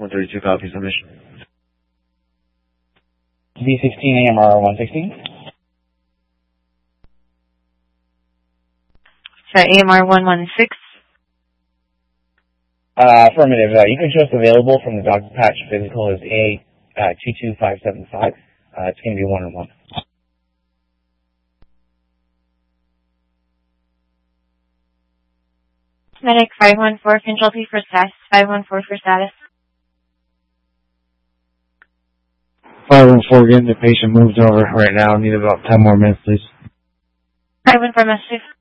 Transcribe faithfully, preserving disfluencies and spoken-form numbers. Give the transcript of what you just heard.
one thirty-two, copy submission. B sixteen A M R one sixteen. Sorry, A M R one one six. Uh, affirmative. Uh, you can show us available from the dog patch physical is A uh, two two five seven five. Uh, it's going to be one on one. Medic five one four, control P for status. five one four for status. five one four, getting the patient moved over right now. Need about ten more minutes, please. five one four, message.